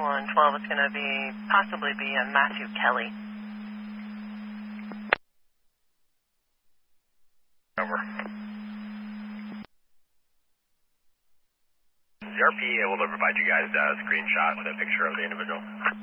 112 is going to possibly be Matthew Kelly. Over. Is the RP able to provide you guys a screenshot with a picture of the individual?